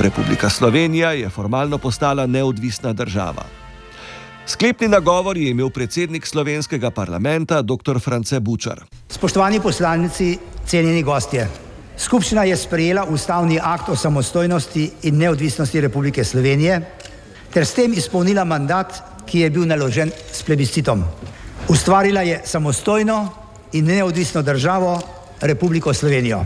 Republika Slovenija je formalno postala neodvisna država. Sklepni nagovor je imel predsednik slovenskega parlamenta dr. France Bučar. Spoštovani poslanci, cenjeni gostje. Skupščina je sprejela ustavni akt o samostojnosti in neodvisnosti Republike Slovenije ter s tem izpolnila mandat, ki je bil naložen s plebiscitom. Ustvarila je samostojno in neodvisno državo Republiko Slovenijo.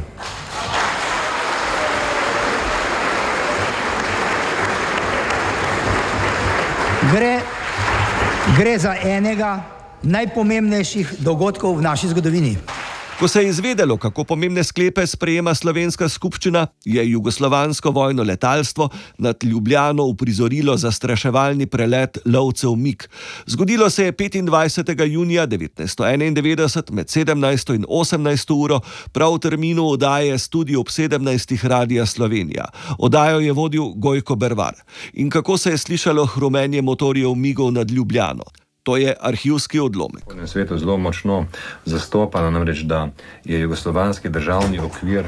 Gre za enega najpomembnejših dogodkov v naši zgodovini. Ko se je izvedelo, kako pomembne sklepe sprejema slovenska skupščina, je jugoslovansko vojno letalstvo nad Ljubljano uprizorilo zastraševalni prelet lovcev MiG. Zgodilo se je 25. junija 1991 med 17. in 18. uro, prav v terminu oddaje Studio ob 17. Radia Slovenija. Oddajo je vodil Gojko Bervar. In kako se je slišalo hrumenje motorjev MiG-ov nad Ljubljano? To je arhivski odlomek. V svetu zelo močno zastopano, namreč, da je jugoslovanski državni okvir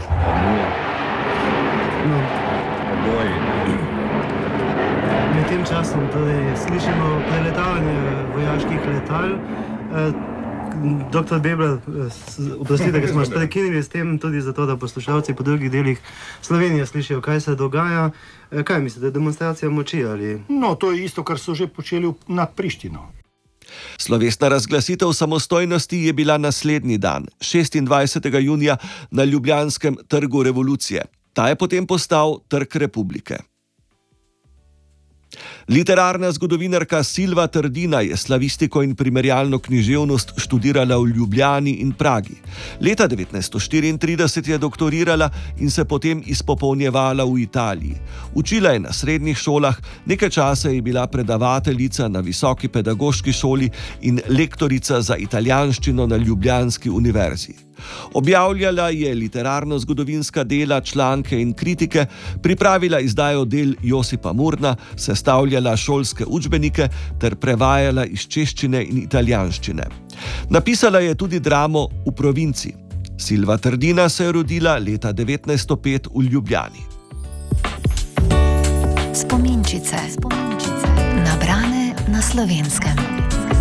Med tem časom slišimo preletavanje vojaških letal. Dr. Bebler, oprostite, da smo vas prekinili s tem, tudi zato, da poslušalci po drugih delih Slovenije slišijo, kaj se dogaja. Kaj mislite, demonstracija moči ali? No, to je isto, kar so že počeli nad Prištino. Slovesna razglasitev samostojnosti je bila naslednji dan, 26. junija, na ljubljanskem Trgu revolucije. Ta je potem postal Trg republike. Literarna zgodovinarka Silva Trdina je slavistiko in primerjalno književnost študirala v Ljubljani in Pragi. Leta 1934 je doktorirala in se potem izpopolnjevala v Italiji. Učila je na srednjih šolah, nekaj časa je bila predavateljica na Visoki pedagoški šoli in lektorica za italijanščino na Ljubljanski univerzi. Objavljala je literarno-zgodovinska dela, članke in kritike, pripravila izdajo del Josipa Murna, sestavljala šolske učbenike ter prevajala iz češčine in italijanščine. Napisala je tudi dramo V provinci. Silva Trdina se je rodila leta 1905 v Ljubljani. Spominčice. Nabrane na Slovenskem.